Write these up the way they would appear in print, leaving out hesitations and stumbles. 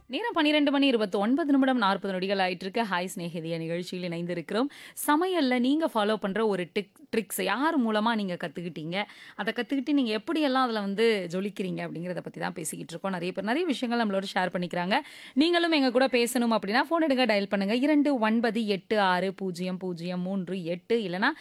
நேரம் 12:29 40 நொடிகள் ஆயிட்டு இருக்கு. ஹாய் சிநேகிதிய நிகழ்ச்சியில் இணைந்திருக்கிறோம். சமையல்ல நீங்க ஃபாலோ பண்ற ஒரு ட்ரிக்ஸ் யார் மூலமா நீங்க கத்துக்கிட்டீங்க? அத கத்துக்கிட்டு நீங்க எப்படியெல்லாம் அதுல வந்து ஜொலிக்கிறீங்க அப்படிங்கிறத பத்தி தான் பேசிக்கிட்டு இருக்கோம். நெறைய பேர் நெறைய விஷயங்கள் நம்மளோட ஷேர் பண்ணிக்கிறாங்க. நீங்களும் எங்க கூட பேசணும் அப்படின்னா ஃபோன் எடுங்க டயல் பண்ணுங்க. 29860038 இல்லனா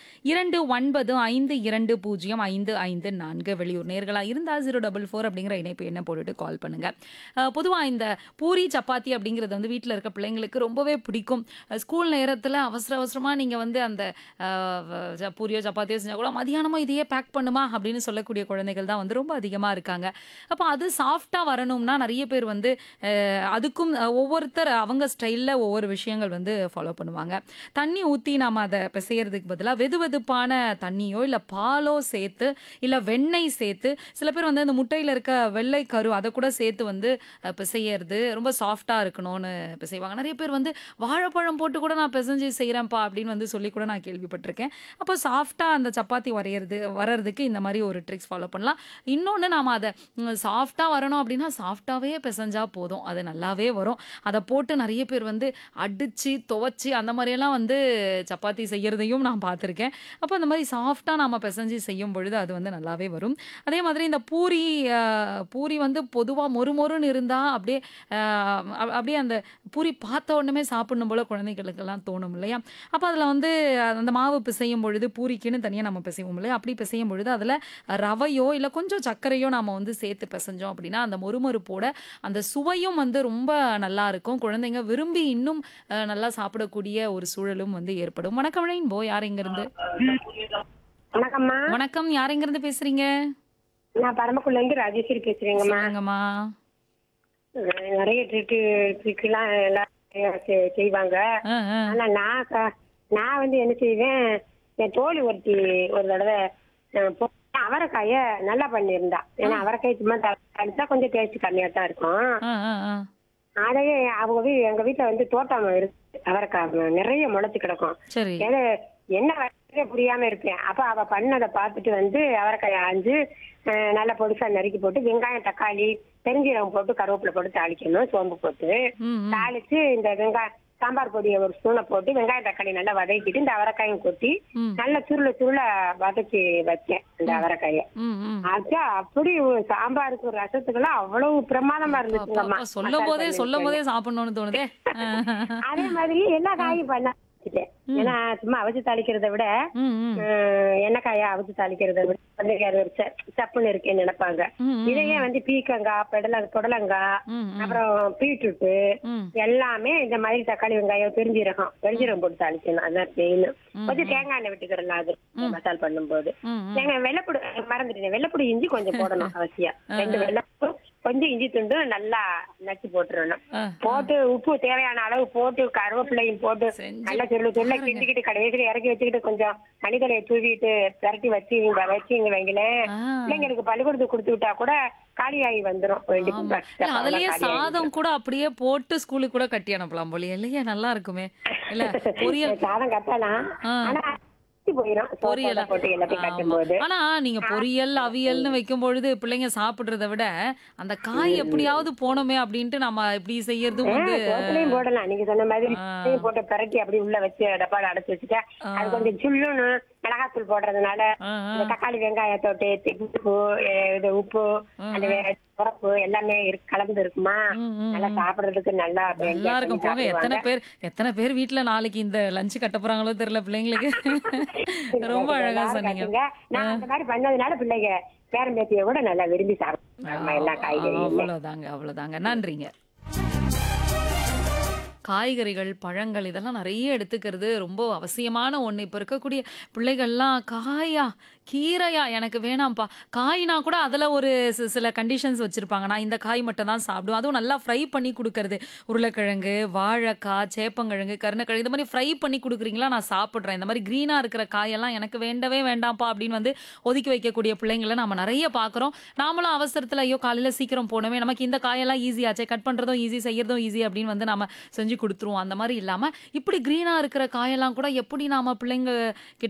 2952055554 வெளியூர் நேர்களா இருந்தா 044 அப்படிங்கிற இணைப்பு எண்ண போட்டுட்டு கால் பண்ணுங்க. பொதுவா இந்த பூரி, சப்பாத்தி அப்படிங்கிறது வந்து வீட்ல இருக்க பிள்ளைங்களுக்கு ரொம்பவே பிடிக்கும். ஸ்கூல் நேரத்தில அவசர அவசரமா நீங்க வந்து அந்த அ வ பூரியோ, சப்பாத்தியோ செஞ்சா கூட மதியானமா இதையே பேக் பண்ணுமா அப்படின்னு சொல்லக்கூடிய குழந்தைகள் தான் வந்து ரொம்ப அதிகமா இருக்காங்க. அப்ப அது சாஃப்ட்டா வரணும்னா நெறைய பேர் வந்து அதுக்கும் ஒவ்வொருத்தர் அவங்க ஸ்டைல்ல ஒவ்வொரு விஷயங்கள் வந்து ஃபாலோ பண்ணுவாங்க. தண்ணி ஊத்தி நாம அத பிசையறதுக்கு பதிலா வெதுவெதுப்பான தண்ணியோ, இல்ல பாலோ சேர்த்து, இல்ல வெண்ணெய் சேர்த்து, சில பேர் வந்து அந்த முட்டையில இருக்க வெள்ளை கரு அத கூட சேர்த்து வந்து பிசையறது ரொம்ப சாஃப்ட்டா இருக்கணும்னு பிசைவாங்க. நெறைய பேர் வந்து வாழைப்பழம் போட்டு கூட நான் பிசைஞ்சு செய்றேன்ப்பா அப்படின்னு வந்து சொல்லி கூட நான் கேள்விப்பட்டிருக்கேன். அப்போ சாஃப்ட்டா அந்த சப்பாத்தி வரதுக்கு இந்த மாரி ஒரு ட்ரிக்ஸ் ஃபாலோ பண்ணலாம். இன்னொன்னு நாம அத சாஃப்ட்டா வரணும் அப்படின்னா, சாஃப்ட்டாவே பிசைஞ்சா போதும். அது நல்லாவே வரும். அத போட்டு நெறைய பேர் வந்து அடிச்சு, துவச்சு அந்த மாரியெல்லாம் வந்து சப்பாத்தி செய்யறதையும் நான் பார்த்துருக்கேன். அப்போ அந்த மாரி சாஃப்ட்டா நாம பிசைஞ்சு செய்யும் பொழுது அது வந்து நல்லாவே வரும். அதே மாதிரி இந்த அ பூரி வந்து பொதுவா மொறுமொறுன்னு இருந்தா அப்படியே அ அப்படியே அந்த பூரி பார்த்த உடனே சாப்பிடணும் போல குழந்தைகளுக்கெல்லாம் தோணும் இல்லையா? அப்ப அதில வந்து அந்த மாவு பிசையும் பொழுது பூரிக்குன்னு தனியா நம்ம பிசைவோம் இல்லையா? அப்படி பிசையும் பொழுது அதில ரவையோ, இல்ல கொஞ்சம் சர்க்கரையோ நாம வந்து சேர்த்து பிசைஞ்சோம் அப்படின்னா, அந்த மொறுமொறுப்போட அந்த சுவையும் வந்து ரொம்ப நல்லாருக்கும். குழந்தைங்க விரும்பி இன்னும் நல்லா சாப்பிடக்கூடிய ஒரு சூழலும் வந்து ஏற்படும். வணக்கம் ரெயின்போ யார் எங்கருந்து? வணக்கம்மா. வணக்கம். யார் எங்கருந்து பேசுறீங்க? நான் பரமக்குடிலேருந்து ராஜேஸ்வரி பேசுறேங்கம்மா. சொல்லுங்கம்மா. நிறைய ட்ரிக்லாம் எல்லாம் செய்வாங்க. அ, அ. ஆனா நான் வந்து என்ன செய்வேன், என் தோழி ஒருத்தி ஒரு தடவை அவரைக்காய நல்லா பண்ணியிருந்தா. ஆ. ஏன்னா அவரைக்காய் சும்மா தளிச்சா கொஞ்சம் டேஸ்ட் கம்மியா தான் இருக்கும். அ, அ, அ. அதையே எங்க வீட்டுல வந்து தோட்டம் இருக்கு, அவரைக்காய் நிறைய முளைச்சு கிடக்கும். சரி. ஏதோ என்ன வரைய புரியாம இருப்பேன். அப்ப அவ பண்ணதை பார்த்துட்டு வந்து அவரைக்காய ஆஞ்சு நல்லா பொடிசா நறுக்கி போட்டு வெங்காயம், தக்காளி, பெருஞ்சீரகம் போட்டு கருவேப்பிலை போட்டு தாளிக்கணும். சோம்பு போட்டு ம், ம். தாளிச்சு இந்த சாம்பார் பொடியை ஒரு ஸ்பூனை போட்டு வெங்காயம், தக்காளி நல்லா வதக்கிட்டு இந்த அவரைக்காயும் கொட்டி ம். நல்லா சுருள சுருள வதக்கி வச்சேன் இந்த அவரைக்காய. ம், ம். ஆச்சா அப்படி சாம்பாருக்கு ரசத்துக்கெல்லாம் அவ்வளவு பிரமாதமா இருந்துச்சுங்கம்மா. அப்பா மசால் பண்ணி சொல்லும் வச்சேன். போதே சாப்பிடணும்னு தோணுதே. அதே மாதிரி எல்லா காயும் பண்ண வச்சுட்டேன். ஏன்னா சும்மா அவிச்சு தாளிக்கிறத விட ம், ம். எண்ணெய்க்காய அவிச்சு தாளிக்கிறத விட வந்து அது ஒரு சப்புன்னு இருக்கேன்னு நினைப்பாங்க. ம், ம், இதையே வந்து பீக்கங்காய், புடலங்காய், ம், ம். அப்புறம் பீட்ரூட்டு ம். எல்லாமே இந்த மாதிரி தக்காளி, வெங்காயம், பெருஞ்சீரகம் போட்டு தாளிக்கணும். அதான் மெயின். கொஞ்சம் தேங்காய் எண்ணெய் விட்டுக்கிறலாம் அது மசால் பண்ணும்போது. ம், ம். தேங்காய் வெள்ளைப்பூடு மறந்துட்டேன். வெள்ளைப்பூடு இஞ்சி கொஞ்சம் போடணும் அவசியம். 2 வெள்ளைப்பூடு கொஞ்சம் இஞ்சி துண்டு நல்லா நச்சு போட்டுறணும். போட்டு உப்பு தேவையான அளவு போட்டு கருவேப்பிலையும் போட்டு செஞ்சு நல்லா சொல்ல கிண்டிக்கிட்டு கடைசியில இறக்கி வச்சுக்கிட்டு கொஞ்சம் மணித்தலையை தூவிட்டு பிரட்டி வச்சீங்க வைங்களேன். ஆ. பிள்ளைங்களுக்கு பள்ளிக்கூடத்துக்கு கொடுத்து விட்டா கூட காலியாகி வந்துரும். ஆமா. இல்ல அதுலயே சாதம் கூட அப்படியே போட்டு ஸ்கூலுக்கு கூட கட்டி அனுப்பலாம் போலயே இல்லையா? நல்லா இருக்குமே. இல்ல பொரியல் சாதம் கட்டலாம். ஆ. ஆனா போயிடும் பொரியலா போட்டு எல்லாத்தையும் ஆமா. கட்டும்போது. ஆனா நீங்க பொரியல், அவியல்னு வைக்கும்பொழுது பிள்ளைங்க சாப்பிடுறத விட, அந்த காய் எப்படியாவது போணுமே அப்படின்ட்டு நம்ம இப்படி செய்யறதும் வந்து தோசையிலையும் போடலாம். நீங்க சொன்ன மாதிரி ஆ. போட்டு பிரட்டி அப்படி உள்ள வச்சு டப்பால அடைச்சு வச்சுட்டா ஆ. அது கொஞ்சம் சுள்ளுன்னு மிளகாத்தூள் போடுறதுனால ஆ, ஆ. இந்த தக்காளி, வெங்காயத்தோட்டு உப்பு, இது உப்பு, அந்த உரப்பு எல்லாமே கலந்து இருக்குமா. ம், ம், நல்லா ம். சாப்பிடுறதுக்கு நல்லா நல்லா enjoy பண்ணி இருக்கும் போங்க. சாப்பிடுவாங்க. எத்தனை பேர் வீட்ல நாளைக்கு இந்த லஞ்ச் கட்ட போறாங்களோ தெரியல பிள்ளைங்களுக்கு. ரொம்ப அழகா எல்லாரும் சொன்னீங்க. கட்டுங்க. நான் அந்த மாதிரி பண்ணதுனால பிள்ளைங்க பேரன் பேத்தியை கூட நல்லா விரும்பி சாப்பிடுவாங்க எல்லா காய்கறியுமே. அவ்வளோதாங்க. நன்றிங்க. காய்கறிகள், பழங்கள் இதெல்லாம் நெறைய எடுத்துக்கிறது ரொம்ப அவசியமான ஒண்ணு. இப்ப இருக்கக்கூடிய பிள்ளைகள்லாம் காயா, கீரையா எனக்கு வேணாம்ப்பா. காய்னா கூட அதுல ஒரு சில கண்டிஷன்ஸ் வச்சிருப்பாங்க. நான் இந்த காய் மட்டும் தான் சாப்பிடுவேன். அதுவும் நல்லா ஃப்ரை பண்ணி குடுக்கறது. உருளைக்கிழங்கு, வாழைக்காய், சேப்பங்கிழங்கு, கருணக்கிழங்கு இந்த மாரி ஃப்ரை பண்ணி குடுக்குறீங்களா? நான் சாப்பிடுறேன். இந்த மாரி கிரீனா இருக்கிற காயெல்லாம் எனக்கு வேண்டவே வேண்டாம்ப்பா அப்படின்னு வந்து ஒதுக்கி வைக்கக்கூடிய பிள்ளைங்கள நாம நெறைய பார்க்குறோம். நாமளும் அவசரத்துல ஐயோ! காலையில சீக்கிரம் போணுமே, நமக்கு இந்த காயெல்லாம் ஈஸியாச்சே, கட் பண்றதும் ஈஸி, செய்யறதும் ஈஸி அப்படின்னு வந்து நாம செஞ்சு குடுத்துருவோம். அந்த மாரி இல்லாம, இப்படி கிரீனா இருக்கிற காயெல்லாம் கூட எப்படி நாம பிள்ளைங்க கிட்ட